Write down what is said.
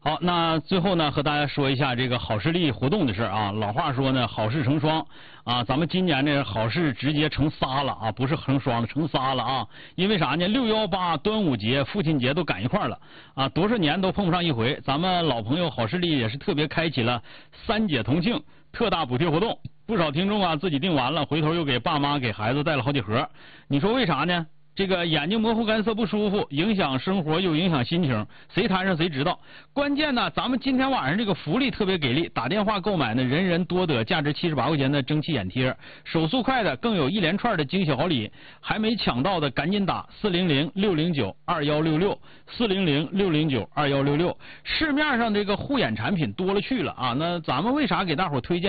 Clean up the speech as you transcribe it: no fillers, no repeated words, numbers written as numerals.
好，那最后呢，和大家说一下这个好视力活动的事啊。老话说呢，好事成双啊，咱们今年这好事直接成仨了啊，不是成双了，成仨了啊。因为啥呢？618、端午节、父亲节都赶一块了啊，多少年都碰不上一回。咱们老朋友好视力也是特别开启了3姐同庆特大补贴活动，不少听众啊自己订完了，回头又给爸妈给孩子带了好几盒。你说为啥呢？这个眼睛模糊干涩不舒服，影响生活又影响心情，谁摊上谁知道。关键呢，咱们今天晚上这个福利特别给力，打电话购买呢，人人多得价值78块钱的蒸汽眼贴，手速快的更有一连串的惊喜好礼，还没抢到的赶紧打400-609-2166，400-609-2166。市面上这个护眼产品多了去了啊，那咱们为啥给大伙推荐